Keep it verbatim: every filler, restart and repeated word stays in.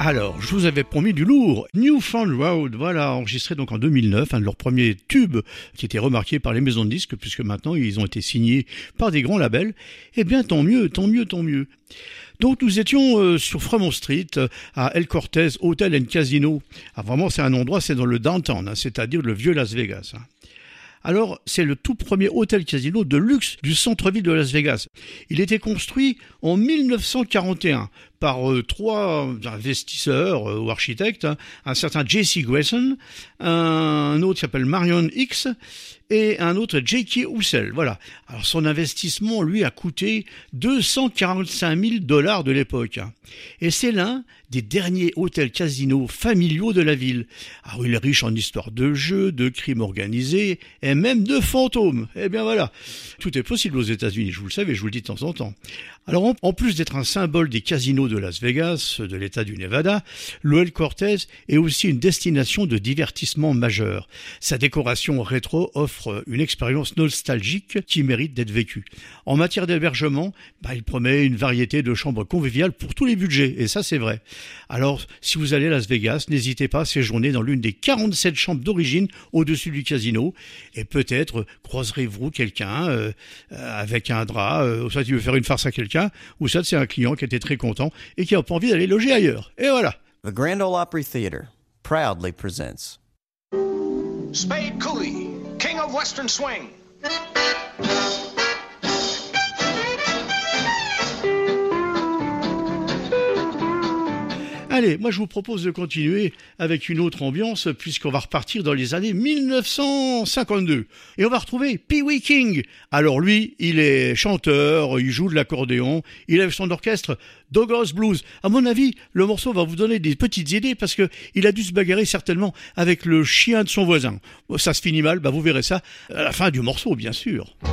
Alors, je vous avais promis du lourd. New Found Road, voilà, enregistré donc en deux mille neuf, un de leurs premiers tubes qui était remarqué par les maisons de disques, puisque maintenant ils ont été signés par des grands labels. Eh bien, tant mieux, tant mieux, tant mieux. Donc nous étions euh, sur Fremont Street, euh, à El Cortez Hotel and Casino. Ah, vraiment, c'est un endroit, c'est dans le downtown, hein, c'est-à-dire le vieux Las Vegas. Hein. Alors, c'est le tout premier hôtel-casino de luxe du centre-ville de Las Vegas. Il était construit en mille neuf cent quarante et un par euh, trois investisseurs euh, ou architectes, hein, un certain J C Grayson, un autre qui s'appelle Marion Hicks et un autre J K Hussel. Voilà. Alors, son investissement, lui, a coûté deux cent quarante-cinq mille dollars de l'époque. Hein. Et c'est l'un des derniers hôtels-casinos familiaux de la ville. Alors, il est riche en histoire de jeux, de crimes organisés et même de fantômes. Eh bien voilà, tout est possible aux États-Unis, je vous le savais, je vous le dis de temps en temps. Alors, en, en plus d'être un symbole des casinos de Las Vegas, de l'État du Nevada, l'O L Cortez est aussi une destination de divertissement majeure. Sa décoration rétro offre une expérience nostalgique qui mérite d'être vécue. En matière d'hébergement, bah, il promet une variété de chambres conviviales pour tous les budgets, et ça c'est vrai. Alors, si vous allez à Las Vegas, n'hésitez pas à séjourner dans l'une des quarante-sept chambres d'origine au-dessus du casino, et peut-être croiserez-vous quelqu'un euh, avec un drap, euh, soit il veut faire une farce à quelqu'un, ou ça c'est un client qui était très content et qui n'a pas envie d'aller loger ailleurs. Et voilà. The Grand Ole Opry Theater proudly presents Spade Cooley, King of Western Swing. Allez, moi je vous propose de continuer avec une autre ambiance puisqu'on va repartir dans les années mille neuf cent cinquante-deux. Et on va retrouver Pee Wee King. Alors lui, il est chanteur, il joue de l'accordéon, il a son orchestre Doghouse Blues. À mon avis, le morceau va vous donner des petites idées parce que il a dû se bagarrer certainement avec le chien de son voisin. Ça se finit mal, bah vous verrez ça à la fin du morceau bien sûr.